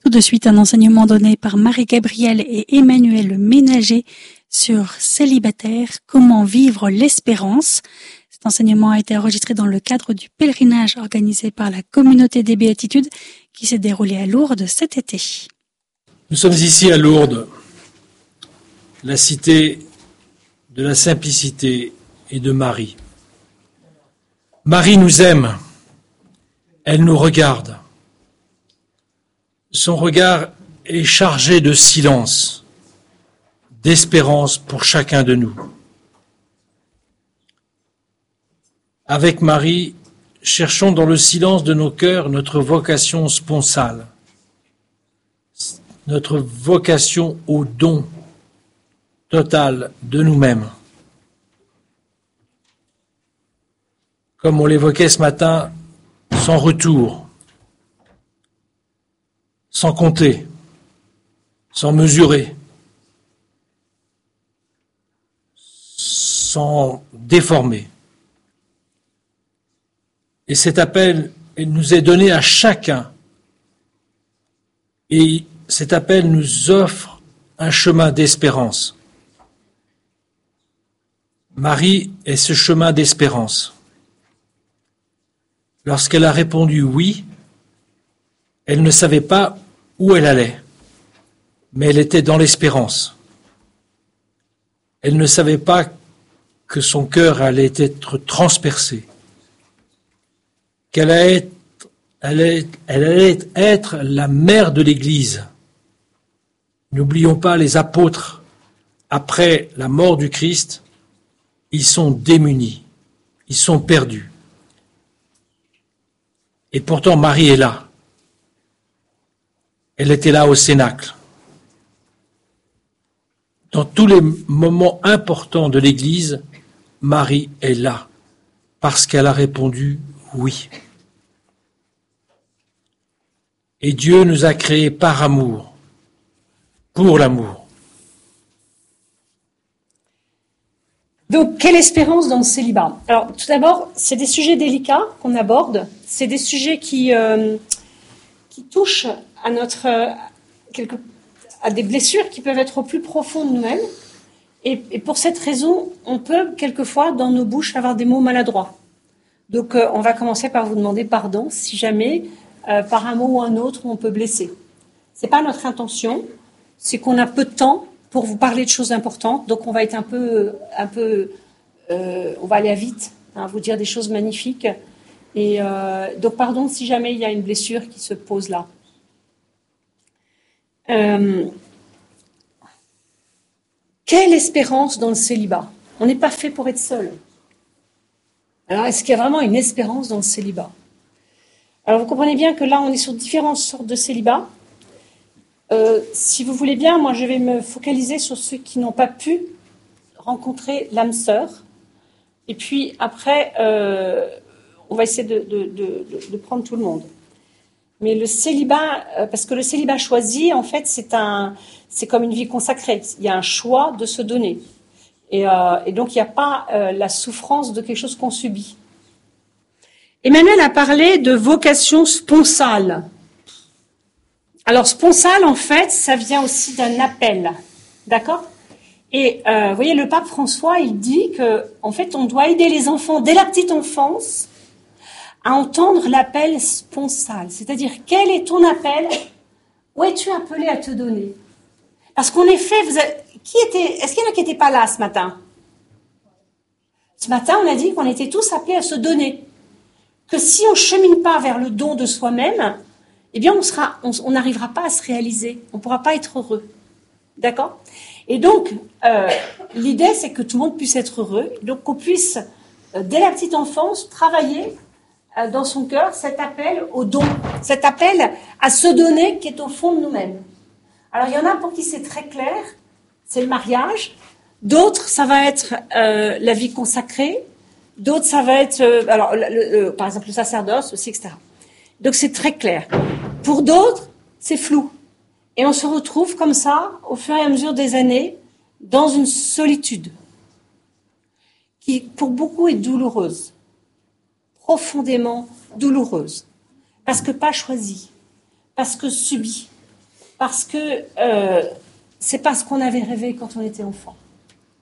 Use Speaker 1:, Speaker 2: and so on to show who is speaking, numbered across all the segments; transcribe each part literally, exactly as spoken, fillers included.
Speaker 1: Tout de suite, un enseignement donné par Marie-Gabrielle et Emmanuel Ménager sur célibataire, comment vivre l'espérance. Cet enseignement a été enregistré dans le cadre du pèlerinage organisé par la communauté des Béatitudes qui s'est déroulé à Lourdes cet été.
Speaker 2: Nous sommes ici à Lourdes, la cité de la simplicité et de Marie. Marie nous aime, elle nous regarde. Son regard est chargé de silence, d'espérance pour chacun de nous. Avec Marie, cherchons dans le silence de nos cœurs notre vocation sponsale, notre vocation au don total de nous-mêmes. Comme on l'évoquait ce matin, sans retour, sans compter, sans mesurer, sans déformer. Et cet appel il nous est donné à chacun. Et cet appel nous offre un chemin d'espérance. Marie est ce chemin d'espérance. Lorsqu'elle a répondu oui, elle ne savait pas où elle allait, mais elle était dans l'espérance. Elle ne savait pas que son cœur allait être transpercé, qu'elle allait être, elle allait, elle allait être la mère de l'Église. N'oublions pas les apôtres, après la mort du Christ, ils sont démunis, ils sont perdus. Et pourtant Marie est là. Elle était là au Cénacle. Dans tous les moments importants de l'Église, Marie est là, parce qu'elle a répondu oui. Et Dieu nous a créés par amour, pour l'amour.
Speaker 3: Donc, quelle espérance dans le célibat? Alors, tout d'abord, c'est des sujets délicats qu'on aborde. C'est des sujets qui, euh, qui touchent à notre, euh, quelque, à des blessures qui peuvent être au plus profond de nous-mêmes. Et, et pour cette raison, on peut quelquefois, dans nos bouches, avoir des mots maladroits. Donc, euh, on va commencer par vous demander pardon si jamais, euh, par un mot ou un autre, on peut blesser. C'est pas notre intention. C'est qu'on a peu de temps pour vous parler de choses importantes. Donc, on va être un peu, un peu, euh, on va aller à vite, hein, vous dire des choses magnifiques. Et euh, donc, pardon si jamais il y a une blessure qui se pose là. Euh, quelle espérance dans le célibat? On n'est pas fait pour être seul. Alors, est-ce qu'il y a vraiment une espérance dans le célibat? Alors, vous comprenez bien que là, on est sur différentes sortes de célibat. Euh, si vous voulez bien, moi, je vais me focaliser sur ceux qui n'ont pas pu rencontrer l'âme sœur. Et puis, après, euh, on va essayer de, de, de, de prendre tout le monde. Mais le célibat, euh, parce que le célibat choisi, en fait, c'est un, c'est comme une vie consacrée. Il y a un choix de se donner. Et, euh, et donc, il n'y a pas euh, la souffrance de quelque chose qu'on subit. Emmanuel a parlé de vocation sponsale. Alors, sponsale, en fait, ça vient aussi d'un appel. D'accord? Et euh, vous voyez, le pape François, il dit que, en fait, on doit aider les enfants dès la petite enfance à entendre l'appel sponsal. C'est-à-dire, quel est ton appel? Où es-tu appelé à te donner? Parce qu'en effet, vous avez, qui était, est-ce qu'il y en a qui n'étaient pas là ce matin? Ce matin, on a dit qu'on était tous appelés à se donner. Que si on ne chemine pas vers le don de soi-même, eh bien, on sera, on n'arrivera pas à se réaliser. On ne pourra pas être heureux. D'accord? Et donc, euh, l'idée, c'est que tout le monde puisse être heureux. Donc, qu'on puisse, euh, dès la petite enfance, travailler euh, dans son cœur cet appel au don, cet appel à se donner qui est au fond de nous-mêmes. Alors, il y en a pour qui c'est très clair, c'est le mariage. D'autres, ça va être euh, la vie consacrée. D'autres, ça va être, euh, alors, le, le, par exemple, le sacerdoce aussi, et cetera. Donc, c'est très clair. Pour d'autres, c'est flou. Et on se retrouve comme ça, au fur et à mesure des années, dans une solitude qui, pour beaucoup, est douloureuse. Profondément douloureuse. Parce que pas choisie. Parce que subie. parce que euh, c'est pas ce qu'on avait rêvé quand on était enfant. D'accord ?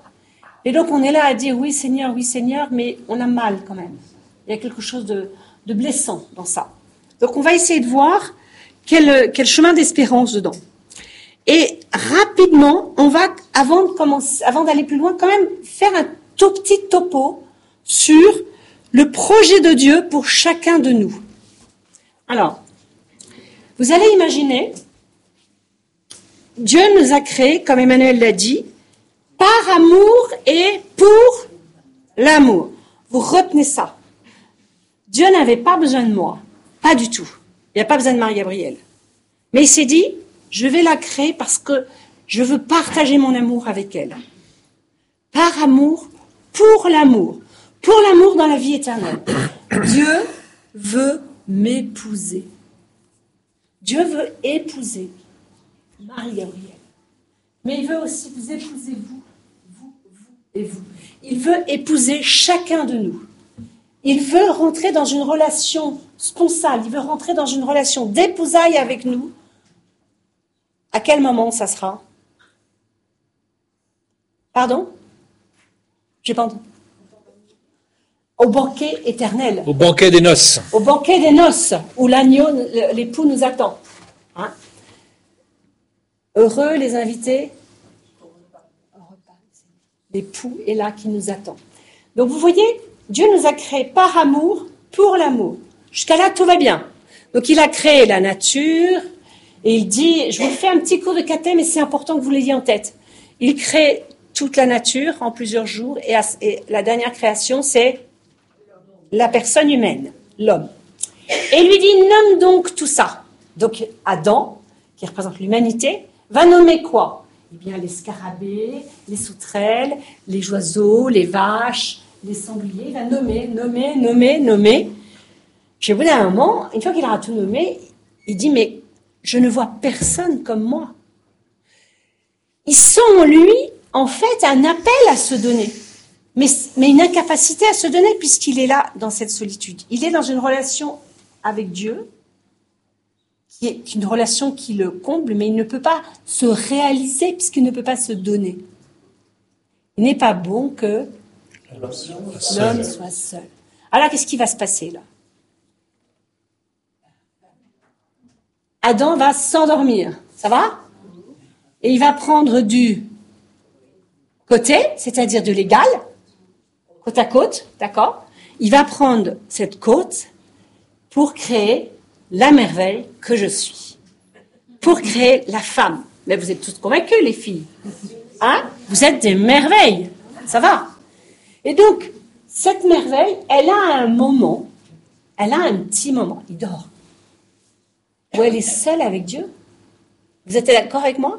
Speaker 3: Et donc on est là à dire oui Seigneur, oui Seigneur, mais on a mal quand même. Il y a quelque chose de, de blessant dans ça. Donc on va essayer de voir quel, quel chemin d'espérance dedans. Et rapidement, on va, avant de commencer, avant d'aller plus loin, quand même faire un tout petit topo sur le projet de Dieu pour chacun de nous. Alors, vous allez imaginer, Dieu nous a créés, comme Emmanuel l'a dit, par amour et pour l'amour. Vous retenez ça. Dieu n'avait pas besoin de moi, pas du tout. Il n'y a pas besoin de Marie-Gabrielle. Mais il s'est dit, je vais la créer parce que je veux partager mon amour avec elle. Par amour, pour l'amour. Pour l'amour dans la vie éternelle. Dieu veut m'épouser. Dieu veut épouser Marie-Gabrielle. Mais il veut aussi vous épouser, vous, vous, vous et vous. Il veut épouser chacun de nous. Il veut rentrer dans une relation sponsale. Il veut rentrer dans une relation d'épousailles avec nous. À quel moment ça sera ? Pardon ? J'ai pas entendu. Au banquet éternel.
Speaker 2: Au banquet des noces.
Speaker 3: Au banquet des noces, où l'agneau, l'époux nous attend. Hein ? Heureux les invités. L'époux est là qui nous attend. Donc vous voyez, Dieu nous a créés par amour, pour l'amour. Jusqu'à là, tout va bien. Donc il a créé la nature, et il dit, je vous fais un petit cours de caté, mais c'est important que vous l'ayez en tête. Il crée toute la nature en plusieurs jours, et, à, et la dernière création, c'est la personne humaine, l'homme. Et il lui dit, nomme donc tout ça. Donc Adam, qui représente l'humanité, va nommer quoi ? Eh bien, les scarabées, les sauterelles, les oiseaux, les vaches, les sangliers. Il va nommer, nommer, nommer, nommer. Puis au bout d'un moment, une fois qu'il aura tout nommé, il dit, mais je ne vois personne comme moi. Ils sont en lui, en fait, un appel à se donner. Mais, mais une incapacité à se donner puisqu'il est là dans cette solitude. Il est dans une relation avec Dieu, qui est une relation qui le comble, mais il ne peut pas se réaliser puisqu'il ne peut pas se donner. Il n'est pas bon que l'homme soit seul. Alors, qu'est-ce qui va se passer là ? Adam va s'endormir, ça va ? Et il va prendre du côté, c'est-à-dire de l'égal, côte à côte, d'accord ? Il va prendre cette côte pour créer la merveille que je suis, pour créer la femme. Mais vous êtes toutes convaincues, les filles, hein ? Vous êtes des merveilles, ça va ? Et donc, cette merveille, elle a un moment, elle a un petit moment, il dort, où elle est seule avec Dieu. Vous êtes d'accord avec moi ?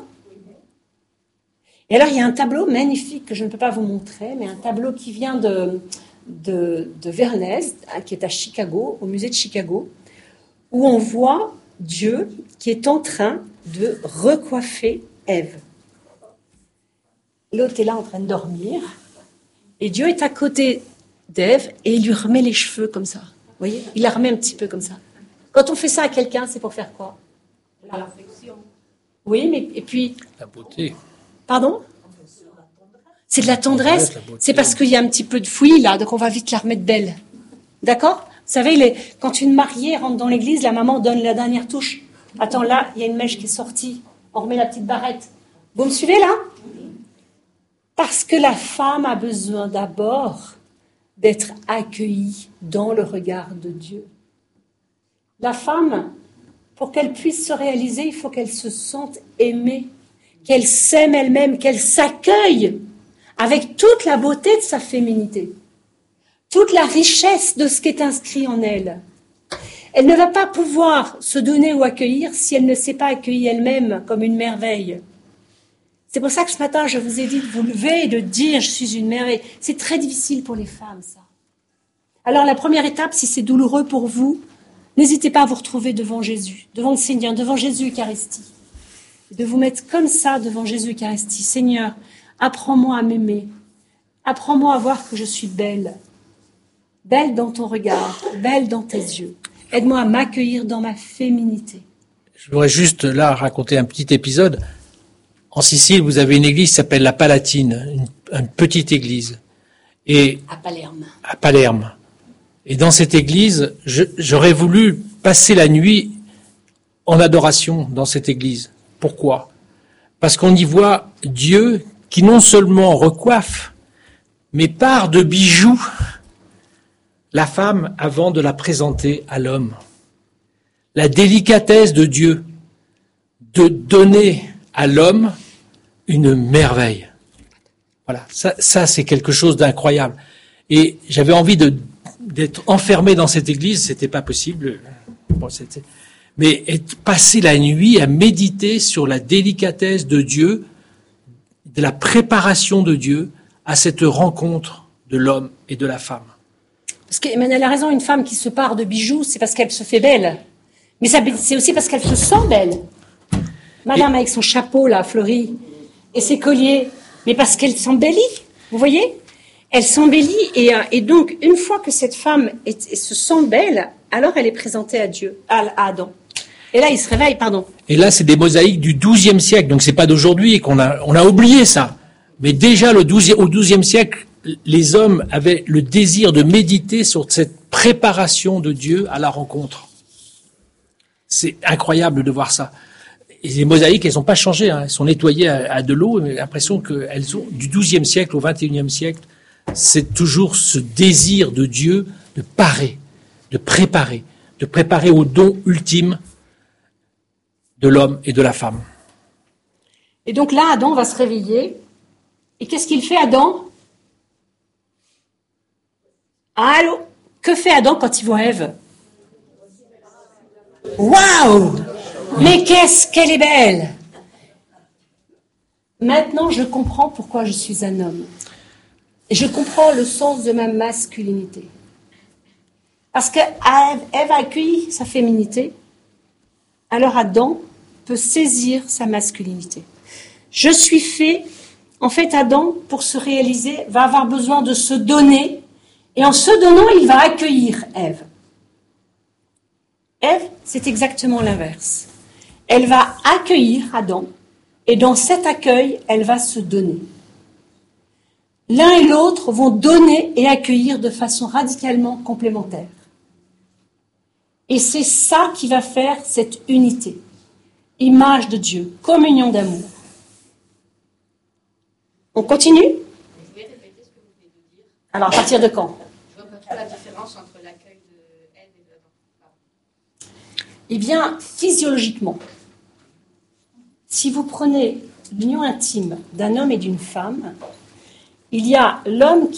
Speaker 3: Et alors, il y a un tableau magnifique que je ne peux pas vous montrer, mais un tableau qui vient de, de, de Vernez, qui est à Chicago, au musée de Chicago, où on voit Dieu qui est en train de recoiffer Ève. L'autre est là en train de dormir, et Dieu est à côté d'Ève, et il lui remet les cheveux comme ça. Vous voyez ? Il la remet un petit peu comme ça. Quand on fait ça à quelqu'un, c'est pour faire quoi ? La perfection. Oui, mais et puis...
Speaker 2: La beauté.
Speaker 3: Pardon ? C'est de la tendresse. C'est parce qu'il y a un petit peu de fouillis là, donc on va vite la remettre belle. D'accord ? Vous savez, les, quand une mariée rentre dans l'église, la maman donne la dernière touche. Attends, là, il y a une mèche qui est sortie. On remet la petite barrette. Vous me suivez là ? Parce que la femme a besoin d'abord d'être accueillie dans le regard de Dieu. La femme, pour qu'elle puisse se réaliser, il faut qu'elle se sente aimée, qu'elle s'aime elle-même, qu'elle s'accueille avec toute la beauté de sa féminité, toute la richesse de ce qui est inscrit en elle. Elle ne va pas pouvoir se donner ou accueillir si elle ne s'est pas accueillie elle-même comme une merveille. C'est pour ça que ce matin, je vous ai dit de vous lever et de dire « je suis une merveille ». C'est très difficile pour les femmes, ça. Alors la première étape, si c'est douloureux pour vous, n'hésitez pas à vous retrouver devant Jésus, devant le Seigneur, devant Jésus Eucharistie. De vous mettre comme ça devant Jésus Eucharistie. Seigneur, apprends-moi à m'aimer. Apprends-moi à voir que je suis belle. Belle dans ton regard, belle dans tes yeux. Aide-moi à m'accueillir dans ma féminité.
Speaker 2: Je voudrais juste là raconter un petit épisode. En Sicile, vous avez une église qui s'appelle la Palatine, une, une petite église. Et
Speaker 3: à Palerme.
Speaker 2: À Palerme. Et dans cette église, je, j'aurais voulu passer la nuit en adoration dans cette église. Pourquoi ? Parce qu'on y voit Dieu qui non seulement recoiffe, mais part de bijoux la femme avant de la présenter à l'homme. La délicatesse de Dieu de donner à l'homme une merveille. Voilà, ça, ça c'est quelque chose d'incroyable. Et j'avais envie de, d'être enfermé dans cette église, c'était pas possible. Bon, c'était... Mais être, passer la nuit à méditer sur la délicatesse de Dieu, de la préparation de Dieu à cette rencontre de l'homme et de la femme.
Speaker 3: Parce qu'Emmanuel a raison, une femme qui se pare de bijoux, c'est parce qu'elle se fait belle. Mais ça, c'est aussi parce qu'elle se sent belle. Madame et... avec son chapeau là, fleuri, et ses colliers, mais parce qu'elle s'embellit, vous voyez ? Elle s'embellit, et, et donc, une fois que cette femme est, est, se sent belle, alors elle est présentée à Dieu, à, à Adam. Et là, il se réveille, pardon.
Speaker 2: Et là, c'est des mosaïques du douzième siècle, donc c'est pas d'aujourd'hui qu'on a, on a oublié ça. Mais déjà, le douzième, au douzième siècle, les hommes avaient le désir de méditer sur cette préparation de Dieu à la rencontre. C'est incroyable de voir ça. Et les mosaïques, elles n'ont pas changé, hein. Elles sont nettoyées à, à de l'eau, mais j'ai l'impression qu'elles sont du douzième siècle au vingt et unième siècle. C'est toujours ce désir de Dieu de parer, de préparer, de préparer au don ultime de l'homme et de la femme.
Speaker 3: Et donc là, Adam va se réveiller. Et qu'est-ce qu'il fait, Adam ? Allô ? Que fait Adam quand il voit Ève ? Waouh ! Mais qu'est-ce qu'elle est belle ! Maintenant, je comprends pourquoi je suis un homme. Et je comprends le sens de ma masculinité. Parce qu'Ève a accueilli sa féminité, alors Adam peut saisir sa masculinité. Je suis fait, en fait, Adam, pour se réaliser, va avoir besoin de se donner, et en se donnant, il va accueillir Ève. Ève, c'est exactement l'inverse. Elle va accueillir Adam, et dans cet accueil, elle va se donner. L'un et l'autre vont donner et accueillir de façon radicalement complémentaire. Et c'est ça qui va faire cette unité. Image de Dieu, communion d'amour. On continue ?
Speaker 4: Vous pouvez répéter ce que vous venez de dire ?
Speaker 3: Alors, à partir de quand ?
Speaker 4: Je vois pas trop la différence entre l'accueil de Ève et de Adam.
Speaker 3: Eh bien, physiologiquement, si vous prenez l'union intime d'un homme et d'une femme, il y a l'homme qui